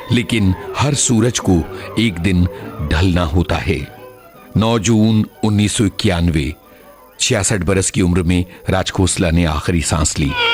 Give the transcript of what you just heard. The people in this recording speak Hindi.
लेकिन हर सूरज को एक दिन ढलना होता है। 9 जून 1991, 66 बरस की उम्र में राज खोसला ने आखिरी सांस ली।